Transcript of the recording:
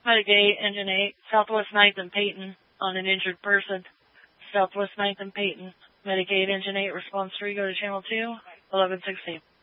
Medicaid, Engine 8, Southwest 9th and Peyton on an injured person. Southwest 9th and Peyton, Medicaid, Engine 8, response 3, go to channel 2, 1116.